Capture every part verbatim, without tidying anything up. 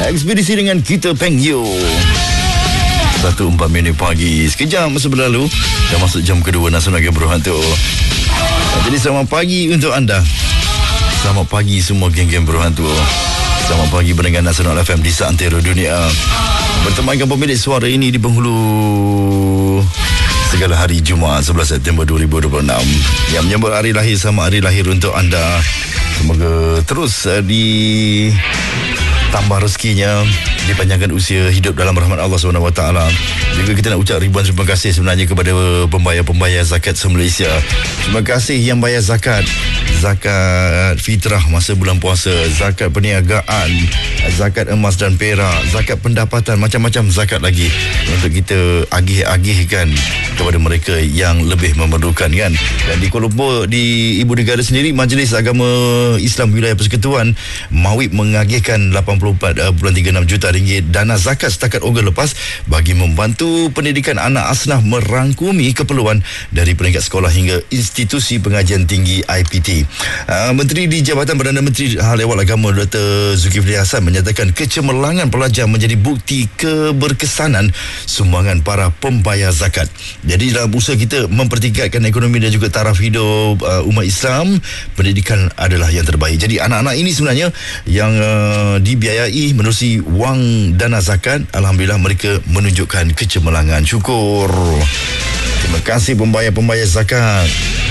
Ekspedisi dengan kita Peng Yo. Satu empat minit pagi. Sekejap masa berlalu dah masuk jam kedua Nasional Game Berhantu. Jadi selamat pagi untuk anda. Selamat pagi semua geng-geng berhantu. Selamat pagi pendengar Nasional F M di seantero dunia. Bertemankan pemilik suara ini di penghulu segala hari Jumaat sebelas September dua ribu dua puluh enam yang menyambut hari lahir sama hari lahir untuk anda. Semoga terus uh, di tambah rezekinya, dipanjangkan usia hidup dalam rahmat Allah subhanahu wa taala. Juga kita nak ucap ribuan terima kasih sebenarnya kepada pembayar-pembayar zakat se-Malaysia. Terima kasih yang bayar zakat, zakat fitrah masa bulan puasa, zakat perniagaan, zakat emas dan perak, zakat pendapatan, macam-macam zakat lagi untuk kita agih-agihkan kepada mereka yang lebih memerlukan, kan. Dan di Kuala Lumpur, di Ibu Negara sendiri, Majlis Agama Islam Wilayah Persekutuan Mawib mengagihkan lapan puluh empat bulan tiga puluh enam juta ringgit dana zakat setakat Ogos lepas bagi membantu pendidikan anak asnaf merangkumi keperluan dari peringkat sekolah hingga institusi pengajian tinggi I P T. Uh, Menteri di Jabatan Perdana Menteri Hal Ehwal Agama Doktor Zulkifli Hasan menyatakan kecemerlangan pelajar menjadi bukti keberkesanan sumbangan para pembayar zakat. Jadi dalam usaha kita mempertingkatkan ekonomi dan juga taraf hidup uh, umat Islam, pendidikan adalah yang terbaik. Jadi anak-anak ini sebenarnya yang uh, dibiayai menerusi wang dana zakat, alhamdulillah mereka menunjukkan kecemerlangan. Syukur. Terima kasih pembayar-pembayar zakat.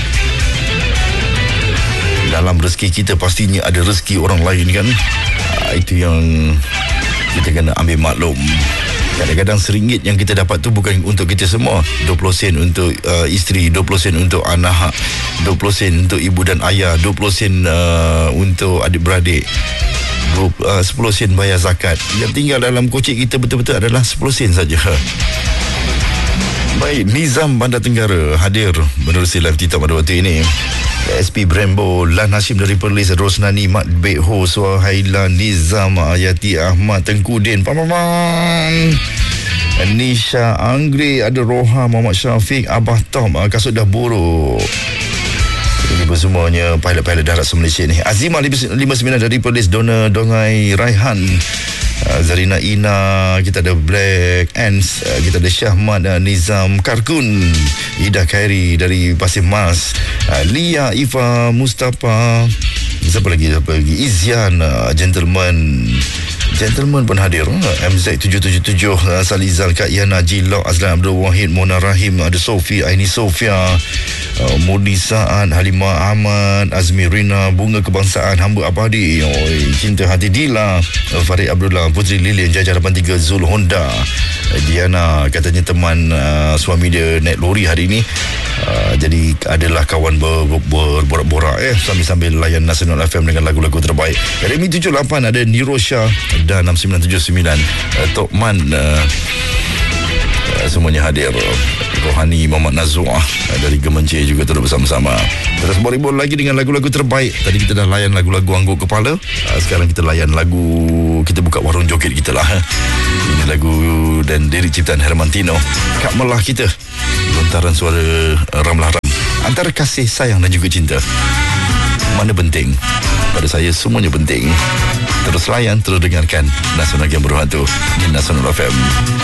Dalam rezeki kita pastinya ada rezeki orang lain, kan. uh, Itu yang kita kena ambil maklum. Kadang-kadang seringgit yang kita dapat tu bukan untuk kita semua. dua puluh sen untuk uh, isteri, dua puluh sen untuk anak, dua puluh sen untuk ibu dan ayah, dua puluh sen uh, untuk adik-beradik, uh, sepuluh sen bayar zakat. Yang tinggal dalam kocik kita betul-betul adalah sepuluh sen saja. Baik, Nizam Bandar Tenggara hadir menerusi live TikTok pada waktu ini. S P Brembo, Lan Hashim dari Perlis, Rosnani, Mat Bek Ho, Suhaila, Nizam, Ayati Ahmad, Tengku Din, Paman, Nisha Anggri, ada Roha, Muhammad Syafiq, Abah Tom, kasut dah buruk. Ini semuanya pilot-pilot darat se-Malaysia ni. Azimah lima puluh sembilan dari Perlis, Dona Dongai Raihan, Uh, Zarina Ina, kita ada Black Ants, uh, kita ada Syahmad, uh, Nizam Karkun, Ida Khairi dari Pasir Mas, uh, Lia Ifa Mustafa, siapa lagi siapa lagi Izian, uh, Gentleman Gentleman pun hadir, uh, M Z tujuh tujuh tujuh, uh, Salizal, Kak Yana, Jilok, Azlan Abdul Wahid, Mona Rahim, ada Sofi, Aini Sofia, uh, Murni Saad, Halimah Ahmad, Azmi Rina, Bunga Kebangsaan, Hamba Abadi, oh, Cinta Hati Dila, uh, Farid Abdullah, Putri Lilian, Jajar lapan tiga, Zul Honda, uh, Diana, katanya teman uh, suami dia naik lori hari ini, uh, jadi adalah kawan berborak-borak eh, sambil-sambil layan Nasional F M dengan lagu-lagu terbaik. Remi tujuh lapan ada Nirosha dan enam sembilan tujuh sembilan, uh, Tokman, uh, uh, semuanya hadir. Rohani, Muhammad Nazwa uh, dari Gemencir juga turut bersama-sama. Terus beribul lagi dengan lagu-lagu terbaik. Tadi kita dah layan lagu-lagu angguk kepala, uh, sekarang kita layan lagu, kita buka warung joget kita lah. Ini lagu dan lirik ciptaan Hermantino, Kak Melah Kita, lontaran suara Ramlah Ram. Antara kasih, sayang dan juga cinta, mana penting? Pada saya semuanya penting. Terus layan, terus dengarkan Nasional Game Berhantu di Nasional F M.